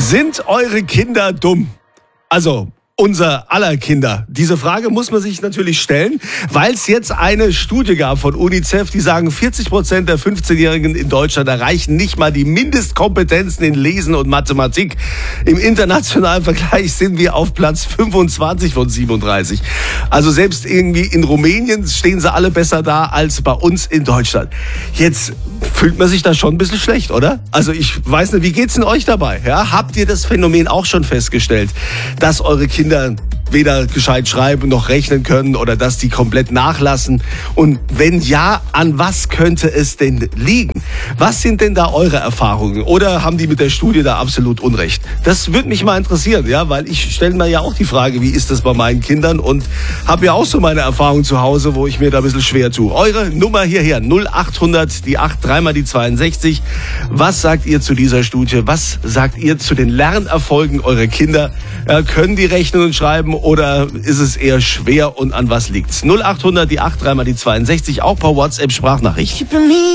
Sind eure Kinder dumm? Also unser aller Kinder. Diese Frage muss man sich natürlich stellen, weil es jetzt eine Studie gab von UNICEF, die sagen, 40% der 15-Jährigen in Deutschland erreichen nicht mal die Mindestkompetenzen in Lesen und Mathematik. Im internationalen Vergleich sind wir auf Platz 25 von 37. Also selbst irgendwie in Rumänien stehen sie alle besser da als bei uns in Deutschland. Jetzt fühlt man sich da schon ein bisschen schlecht, oder? Also ich weiß nicht, wie geht's denn euch dabei? Ja? Habt ihr das Phänomen auch schon festgestellt, dass eure Kinder weder gescheit schreiben noch rechnen können oder dass die komplett nachlassen? Und wenn ja, an was könnte es denn liegen? Was sind denn da eure Erfahrungen? Oder haben die mit der Studie da absolut Unrecht? Das würde mich mal interessieren, ja, weil ich stelle mir ja auch die Frage, wie ist das bei meinen Kindern, und habe ja auch so meine Erfahrungen zu Hause, wo ich mir da ein bisschen schwer tue. Eure Nummer hierher, 0800, die 8, dreimal die 62. Was sagt ihr zu dieser Studie? Was sagt ihr zu den Lernerfolgen eurer Kinder? Können die rechnen und schreiben oder ist es eher schwer, und an was liegt's? 0800, die 8, dreimal die 62, auch per WhatsApp-Sprachnachricht.